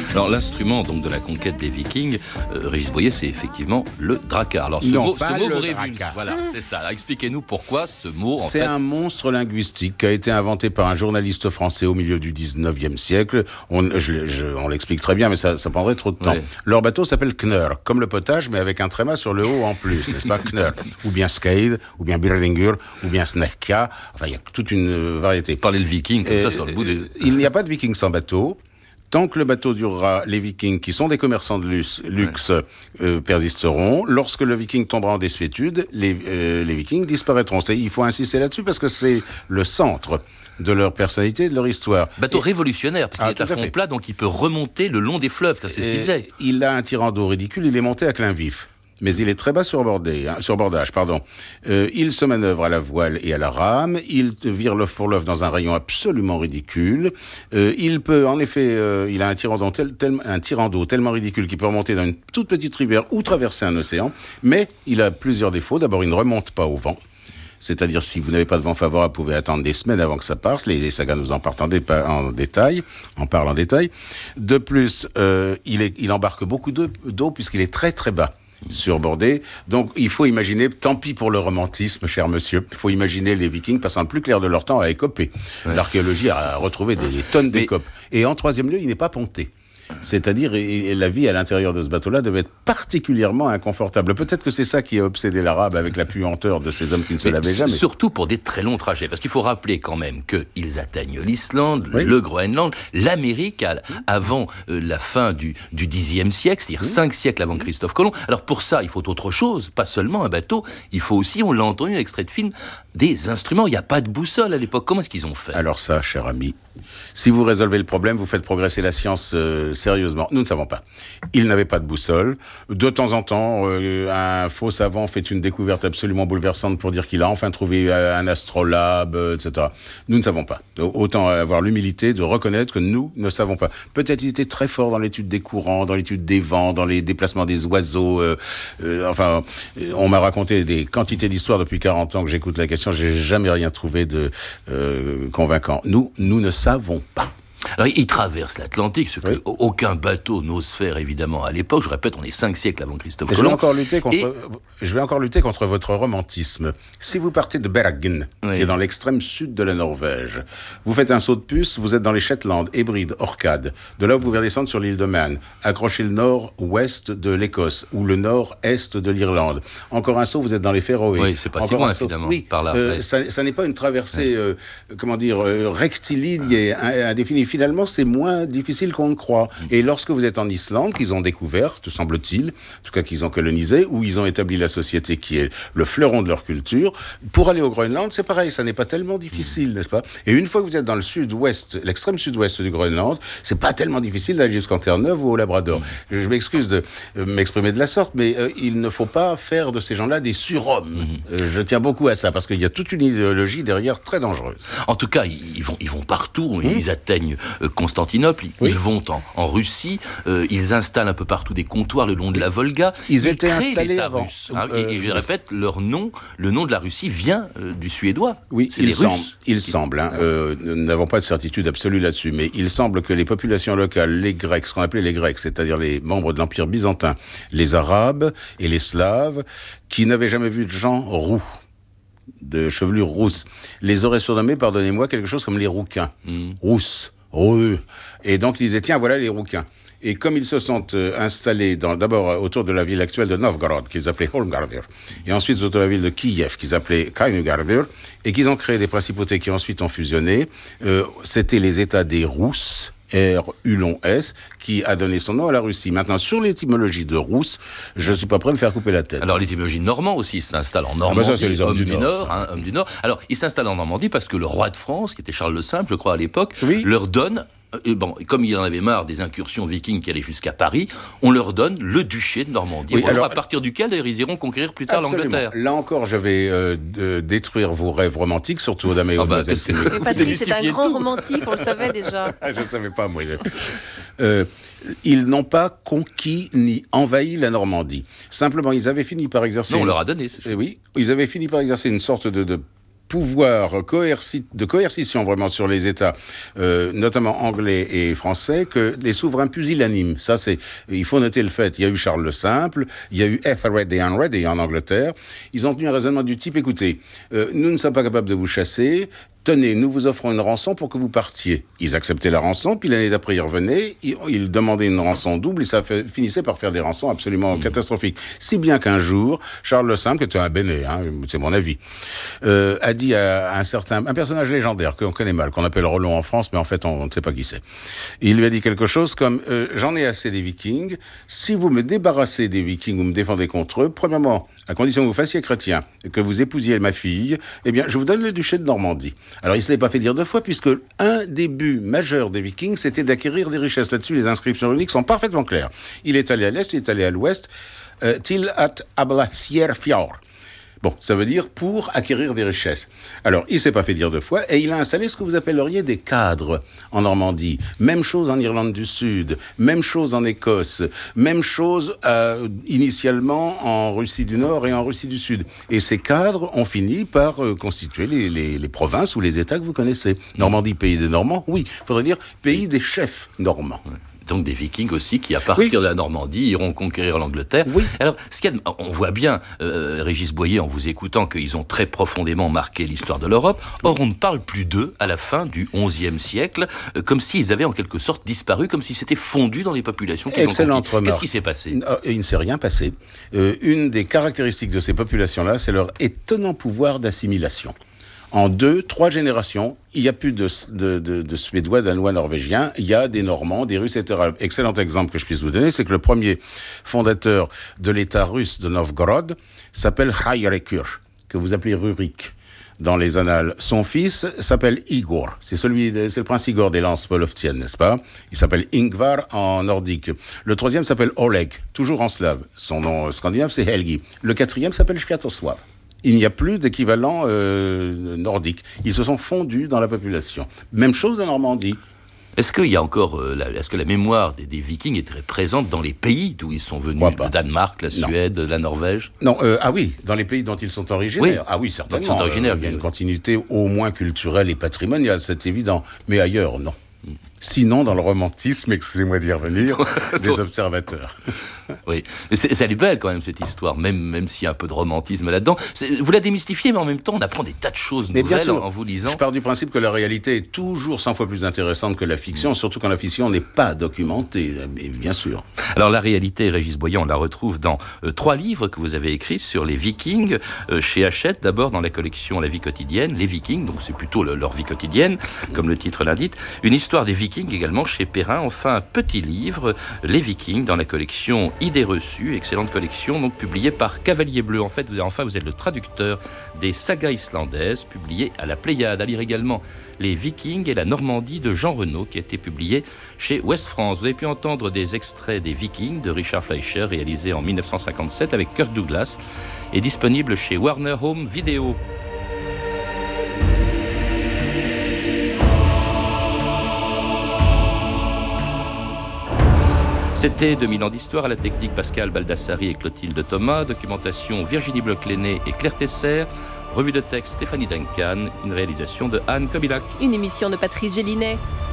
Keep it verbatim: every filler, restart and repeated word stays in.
Alors l'instrument donc de la conquête des Vikings, euh, Régis Boyer, c'est effectivement le drakkar. Alors ce non, mot, pas ce mot le vous révulse. drakkar. Voilà, c'est ça. Alors, expliquez-nous pourquoi ce mot. En c'est fait... un monstre linguistique qui a été inventé par un journaliste français au milieu du dix-neuvième siècle. On, je, je, on l'explique très bien, mais ça, ça prendrait trop de temps. Ouais. Leur bateau s'appelle Knör, comme le potage, mais avec un tréma sur le haut en plus, n'est-ce pas, Knör. Ou bien Skade, ou bien Birlingur, ou bien Snerka. Enfin, il y a toute une euh, variété. Parlez le viking comme Et, ça sur le bout des... Il n'y a pas de viking sans bateau. Tant que le bateau durera, les vikings, qui sont des commerçants de luxe, luxe ouais. euh, persisteront. Lorsque le viking tombera en désuétude, les, euh, les vikings disparaîtront. C'est, il faut insister là-dessus parce que c'est le centre de leur personnalité, de leur histoire. Bateau et... révolutionnaire, parce qu'il ah, est à fond à plat, donc il peut remonter le long des fleuves, c'est ce qu'il disait. Il a un tirant d'eau ridicule, il est monté à clin vif. Mais il est très bas sur, bordé, hein, sur bordage. Pardon. Euh, il se manœuvre à la voile et à la rame. Il vire l'œuf pour l'œuf dans un rayon absolument ridicule. Euh, il peut, en effet, euh, il a un tirant d'eau tel, tel, un tirant d'eau tellement ridicule qu'il peut remonter dans une toute petite rivière ou traverser un océan. Mais il a plusieurs défauts. D'abord, il ne remonte pas au vent. C'est-à-dire, si vous n'avez pas de vent favorable, vous pouvez attendre des semaines avant que ça parte. Les, les sagas nous en partent en, dé- en détail, en parlent en détail. De plus, euh, il, est, il embarque beaucoup d'eau, d'eau puisqu'il est très très bas. Surbordé. Donc, il faut imaginer, tant pis pour le romantisme, cher monsieur, il faut imaginer les Vikings passant le plus clair de leur temps à écoper. Ouais. L'archéologie a retrouvé des, des tonnes d'écopes. Et en troisième lieu, il n'est pas ponté. C'est-à-dire, et, et la vie à l'intérieur de ce bateau-là devait être particulièrement inconfortable. Peut-être que c'est ça qui a obsédé l'arabe avec la puanteur de ces hommes qui ne se Mais lavaient jamais. Surtout pour des très longs trajets. Parce qu'il faut rappeler quand même qu'ils atteignent l'Islande, oui. le Groenland, l'Amérique avant euh, la fin du, du dixième siècle, c'est-à-dire oui. cinq siècles avant Christophe Colomb. Alors pour ça, il faut autre chose, pas seulement un bateau, il faut aussi, on l'a entendu, un extrait de film, des instruments. Il n'y a pas de boussole à l'époque. Comment est-ce qu'ils ont fait ? Alors ça, cher ami, si vous résolvez le problème, vous faites progresser la science euh, sérieusement. Nous ne savons pas. Ils n'avaient pas de boussole. De temps en temps, euh, un faux savant fait une découverte absolument bouleversante pour dire qu'il a enfin trouvé un astrolabe, euh, et cetera. Nous ne savons pas. Autant avoir l'humilité de reconnaître que nous ne savons pas. Peut-être ils étaient très forts dans l'étude des courants, dans l'étude des vents, dans les déplacements des oiseaux. Euh, euh, enfin, on m'a raconté des quantités d'histoires depuis quarante ans que j'écoute la question. J'ai jamais rien trouvé de euh, convaincant. Nous, nous ne savons pas. Alors, il traverse l'Atlantique, ce que oui. aucun bateau n'ose faire, évidemment, à l'époque. Je répète, on est cinq siècles avant Christophe Colomb. Je vais encore lutter contre, Et... je vais encore lutter contre votre romantisme. Si vous partez de Bergen, oui. qui est dans l'extrême sud de la Norvège, vous faites un saut de puce, vous êtes dans les Shetland, Hébrides, Orcades. De là, vous pouvez descendre sur l'île de Man, accrocher le nord-ouest de l'Écosse ou le nord-est de l'Irlande. Encore un saut, vous êtes dans les Féroé. Oui, c'est pas encore si loin, saut... finalement, oui, par là. Euh, ouais. ça, ça n'est pas une traversée, ouais. euh, comment dire, euh, rectiligne et indéfinie. Finalement, c'est moins difficile qu'on le croit. Mmh. Et lorsque vous êtes en Islande, qu'ils ont découverte, semble-t-il, en tout cas qu'ils ont colonisé, où ils ont établi la société qui est le fleuron de leur culture, pour aller au Groenland, c'est pareil, ça n'est pas tellement difficile, mmh. n'est-ce pas ? Et une fois que vous êtes dans le sud-ouest, l'extrême sud-ouest du Groenland, c'est pas tellement difficile d'aller jusqu'en Terre-Neuve ou au Labrador. Mmh. Je m'excuse de euh, m'exprimer de la sorte, mais euh, il ne faut pas faire de ces gens-là des surhommes. Mmh. Euh, je tiens beaucoup à ça, parce qu'il y a toute une idéologie derrière très dangereuse. En tout cas, ils vont, ils vont partout, mmh. ils atteignent euh, Constantinople, ils oui. vont en, en Russie, euh, ils installent un peu partout des comptoirs le long de la Volga. Ils, ils étaient installés avant. Russe, hein, euh, et, et je répète, leur nom, le nom de la Russie vient euh, du suédois. Oui, c'est il les semble, Russes. Il semble, hein, euh, nous n'avons pas de certitude absolue là-dessus, mais il semble que les populations locales, les Grecs, ce qu'on appelait les Grecs, c'est-à-dire les membres de l'Empire byzantin, les Arabes et les Slaves, qui n'avaient jamais vu de gens roux, de chevelure rousse, les auraient surnommés, pardonnez-moi, quelque chose comme les rouquins, mmh. rousses. Oh, et donc ils disaient, tiens, voilà les rouquins. Et comme ils se sont euh, installés dans, d'abord euh, autour de la ville actuelle de Novgorod, qu'ils appelaient Holmgardir, et ensuite autour de la ville de Kiev, qu'ils appelaient Kainugardir, et qu'ils ont créé des principautés qui ensuite ont fusionné, euh, c'était les États des Rousses, R U long S, qui a donné son nom à la Russie. Maintenant, sur l'étymologie de Rousse, je ne suis pas prêt de me faire couper la tête. Alors, l'étymologie normand aussi, il s'installe en Normandie. Ah ben ça, c'est les hommes, hommes du, du Nord. Nord hein, hommes du Nord. Alors, il s'installe en Normandie parce que le roi de France, qui était Charles le Simple, je crois, à l'époque, oui. leur donne... Euh, bon, comme il en avait marre des incursions vikings qui allaient jusqu'à Paris, on leur donne le duché de Normandie. Oui, alors, à partir duquel, d'ailleurs, ils iront conquérir plus tard absolument. l'Angleterre. Là encore, je vais euh, de détruire vos rêves romantiques, surtout dames et oh mademoiselles. Bah, mais Patrick, c'est un grand tout. romantique, on le savait déjà. Je ne savais pas, moi. euh, ils n'ont pas conquis ni envahi la Normandie. Simplement, ils avaient fini par exercer... Non, on leur a donné. Eh oui, ils avaient fini par exercer une sorte de... de pouvoir coerci- de coercition vraiment sur les États, euh, notamment anglais et français, que les souverains pusillanimes. Ça, c'est, il faut noter le fait. Il y a eu Charles le Simple, il y a eu Ethelred et Henry en Angleterre. Ils ont tenu un raisonnement du type, écoutez, euh, nous ne sommes pas capables de vous chasser. Tenez, nous vous offrons une rançon pour que vous partiez. Ils acceptaient la rançon, puis l'année d'après, ils revenaient, ils, ils demandaient une rançon double, et ça fait, finissait par faire des rançons absolument mmh. catastrophiques. Si bien qu'un jour, Charles le Simple, qui était un béné, hein, c'est mon avis, euh, a dit à un certain, un personnage légendaire qu'on connaît mal, qu'on appelle Rollon en France, mais en fait, on, on ne sait pas qui c'est. Il lui a dit quelque chose comme euh, « J'en ai assez des Vikings, si vous me débarrassez des Vikings, vous me défendez contre eux, premièrement, à condition que vous fassiez chrétien, et que vous épousiez ma fille, eh bien, je vous donne le duché de Normandie. » Alors, il ne se l'est pas fait dire deux fois, puisque un des buts majeurs des Vikings, c'était d'acquérir des richesses. Là-dessus, les inscriptions runiques sont parfaitement claires. Il est allé à l'est, il est allé à l'ouest, euh, til at Ablasier Fjord. Bon, ça veut dire pour acquérir des richesses. Alors, il ne s'est pas fait dire deux fois, et il a installé ce que vous appelleriez des cadres en Normandie. Même chose en Irlande du Sud, même chose en Écosse, même chose euh, initialement en Russie du Nord et en Russie du Sud. Et ces cadres ont fini par euh, constituer les, les, les provinces ou les États que vous connaissez. Normandie, pays des Normands, oui, il faudrait dire pays des chefs normands. Ouais. Donc des Vikings aussi qui, à partir oui. de la Normandie, iront conquérir l'Angleterre. Oui. Alors, ce qu'il y a, on voit bien, euh, Régis Boyer, en vous écoutant, qu'ils ont très profondément marqué l'histoire de l'Europe. Or, on ne parle plus d'eux à la fin du onzième siècle, euh, comme s'ils avaient en quelque sorte disparu, comme s'ils s'étaient fondus dans les populations qu'ils Excellente ont conquises. Qu'est-ce remarque. qui s'est passé ? Non, il ne s'est rien passé. Euh, une des caractéristiques de ces populations-là, c'est leur étonnant pouvoir d'assimilation. En deux, trois générations, il n'y a plus de, de, de, de Suédois, Danois, Norvégiens, il y a des Normands, des Russes, et cetera. Excellent exemple que je puisse vous donner, c'est que le premier fondateur de l'État russe de Novgorod s'appelle Hayrekur, que vous appelez Rurik dans les annales. Son fils s'appelle Igor, c'est celui, de, c'est le prince Igor des lances polovtiennes, n'est-ce pas ? Il s'appelle Ingvar en nordique. Le troisième s'appelle Oleg, toujours en slave. Son nom scandinave, c'est Helgi. Le quatrième s'appelle Sviatoslav. Il n'y a plus d'équivalent euh, nordique. Ils se sont fondus dans la population. Même chose en Normandie. Est-ce qu'il y a encore, euh, la, est-ce que la mémoire des, des Vikings est très présente dans les pays d'où ils sont venus, le Danemark, la Suède, non. la Norvège ? Non, euh, ah oui, dans les pays dont ils sont originaires. Oui. Ah oui, certainement. Ils sont originaires. Euh, il y a une continuité au moins culturelle et patrimoniale, c'est évident. Mais ailleurs, non. Mm. Sinon, dans le romantisme, excusez-moi d'y revenir, des observateurs. Oui, mais c'est, c'est elle est belle quand même cette histoire, même, même s'il y a un peu de romantisme là-dedans. C'est, vous la démystifiez, mais en même temps, on apprend des tas de choses mais nouvelles bien sûr, en, en vous lisant. Je pars du principe que la réalité est toujours cent fois plus intéressante que la fiction, mmh. surtout quand la fiction n'est pas documentée, bien sûr. Alors la réalité, Régis Boyer, on la retrouve dans euh, trois livres que vous avez écrits sur les Vikings, euh, chez Hachette, d'abord dans la collection La vie quotidienne, les Vikings, donc c'est plutôt le, leur vie quotidienne, comme le titre l'indique. Une histoire des Vikings également chez Perrin, enfin un petit livre, Les Vikings, dans la collection Idées reçues, excellente collection, donc publiée par Cavalier Bleu. En fait, vous, enfin, vous êtes le traducteur des sagas islandaises, publiées à la Pléiade. À lire également Les Vikings et la Normandie de Jean Renaud, qui a été publié chez Ouest France. Vous avez pu entendre des extraits des Vikings de Richard Fleischer, réalisé en dix-neuf cent cinquante-sept avec Kirk Douglas, et disponible chez Warner Home Video. C'était deux mille ans d'histoire, à la technique Pascal Baldassari et Clotilde Thomas, documentation Virginie Bloch-Lenné et Claire Tesser, revue de texte Stéphanie Duncan, une réalisation de Anne Kobilac. Une émission de Patrice Gélinet.